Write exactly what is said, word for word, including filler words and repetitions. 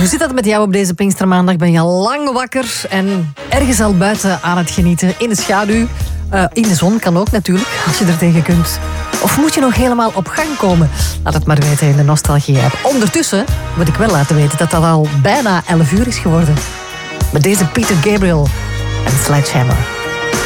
Hoe zit dat met jou op deze Pinkstermaandag? Ben je lang wakker en ergens al buiten aan het genieten? In de schaduw, uh, in de zon kan ook natuurlijk, als je er tegen kunt. Of moet je nog helemaal op gang komen? Laat het maar weten in de Nostalgie-app. Ondertussen moet ik wel laten weten dat dat al bijna elf uur is geworden. Met deze Peter Gabriel en Sledgehammer.